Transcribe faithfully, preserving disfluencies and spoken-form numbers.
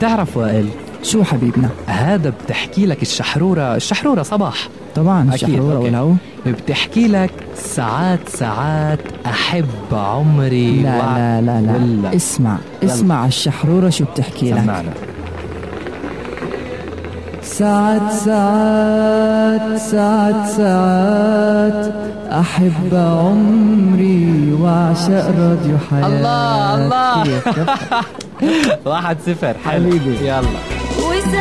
بتعرف وائل شو حبيبنا؟ هذا بتحكي لك الشحرورة الشحرورة صباح طبعا الشحرورة والهو بتحكي لك ساعات ساعات أحب عمري. لا و... لا لا لا ولا. اسمع يلا. اسمع الشحرورة شو بتحكي لك. سمعنا. ساعات ساعات ساعات ساعات أحب عمري وأعشق راديو حياة. الله الله. واحد صفر حبيبي. يلا